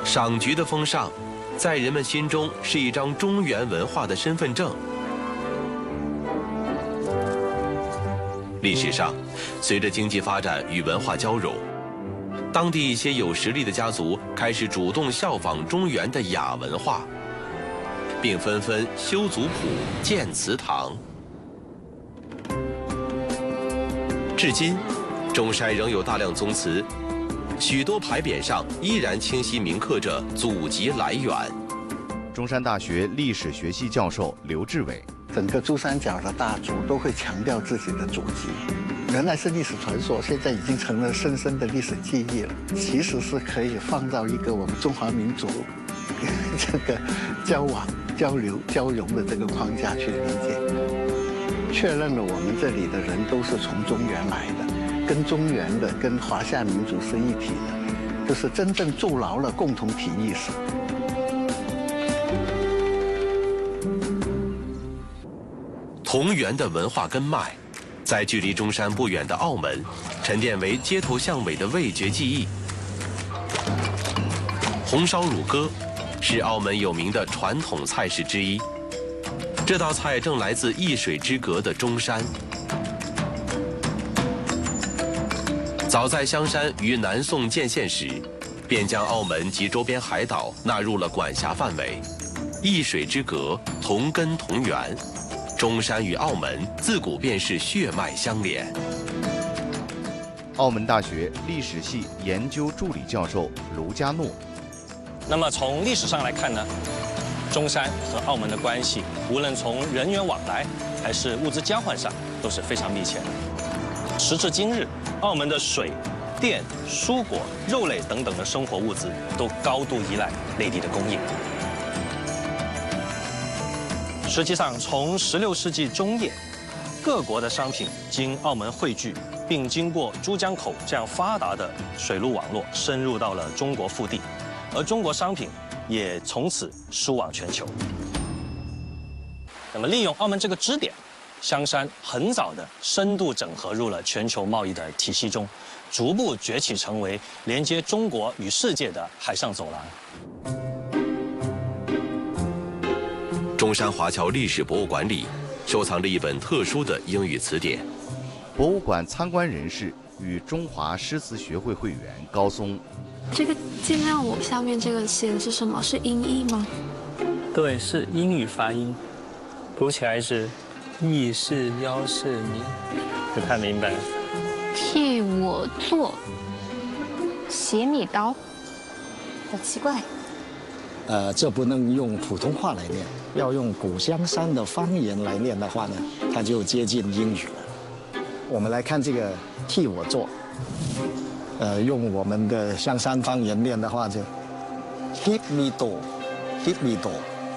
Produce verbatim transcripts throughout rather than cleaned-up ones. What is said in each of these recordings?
赏菊的峰上，在人们心中是一张中原文化的身份证。历史上，随着经济发展与文化交融，当地一些有实力的家族开始主动效仿中原的雅文化，并纷纷修族谱、建祠堂。至今，中山仍有大量宗祠，许多牌匾上依然清晰铭刻着祖籍来源。 中山大学历史学系教授刘志伟， 整个珠三角的大族都会强调自己的祖籍，原来是历史传说，现在已经成了深深的历史记忆了。其实是可以放到一个我们中华民族这个交往、交流、交融的这个框架去理解，确认了我们这里的人都是从中原来的，跟中原的、跟华夏民族是一体的，就是真正筑牢了共同体意识。 同源的文化根脉，在距离中山不远的澳门，沉淀为街头巷尾的味觉记忆。红烧乳鸽是澳门有名的传统菜式之一，这道菜正来自一水之隔的中山。早在香山于南宋建县时，便将澳门及周边海岛纳入了管辖范围。一水之隔，同根同源。中山与澳门自古便是血脉相连。 澳门大学历史系研究助理教授卢家诺， 那么从历史上来看呢，中山和澳门的关系，无论从人员往来还是物资交换上，都是非常密切的。时至今日，澳门的水、电、蔬果、肉类等等的生活物资都高度依赖内地的供应。实际上，从十六世纪中叶，各国的商品经澳门汇聚，并经过珠江口这样发达的水路网络，深入到了中国腹地，而中国商品也从此输往全球。那么，利用澳门这个支点，香山很早的深度整合入了全球贸易的体系中，逐步崛起成为连接中国与世界的海上走廊。 中山华侨历史博物馆里收藏着一本特殊的英语词典。 博物馆参观人士与中华诗词学会会员高松。 这个尽量我下面这个写的是什么？是音译吗？ 对，是英语发音，读起来是意是邀是你，不太明白。 替我做斜米刀，好奇怪。 呃，这不能用普通话来念，要用古香山的方言来念的话呢，它就接近英语了。我们来看这个替我做，呃，用我们的香山方言念的话就 ，hit me do，hit me do。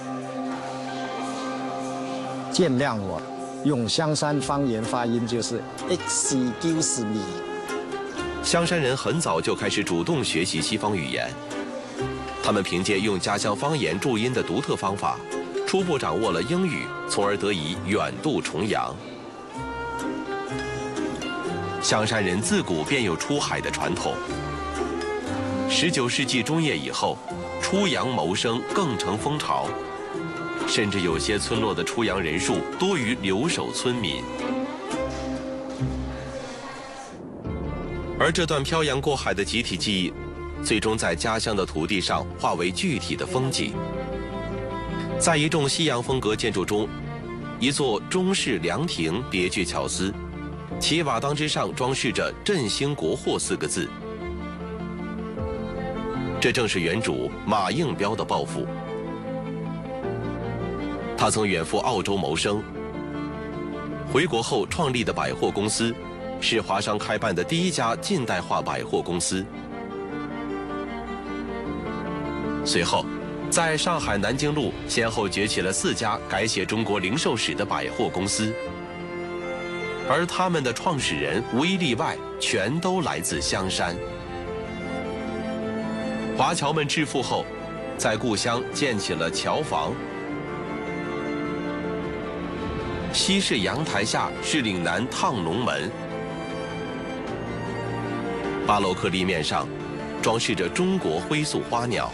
见谅我，用香山方言发音就是 excuse me。 香山人很早就开始主动学习西方语言。他们凭借用家乡方言注音的独特方法，初步掌握了英语，从而得以远渡重洋。香山人自古便有出海的传统。十九世纪中叶以后，出洋谋生更成风潮，甚至有些村落的出洋人数多于留守村民。而这段漂洋过海的集体记忆，最终在家乡的土地上化为具体的风景。在一众西洋风格建筑中，一座中式凉亭别具巧思，其瓦当之上装饰着“振兴国货”四个字。这正是原主马应彪的抱负。他曾远赴澳洲谋生，回国后创立的百货公司，是华商开办的第一家近代化百货公司。随后，在上海南京路先后崛起了四家改写中国零售史的百货公司，而他们的创始人无一例外全都来自香山。华侨们致富后，在故乡建起了侨房，西式阳台下是岭南烫龙门，巴洛克立面上装饰着中国灰塑花鸟。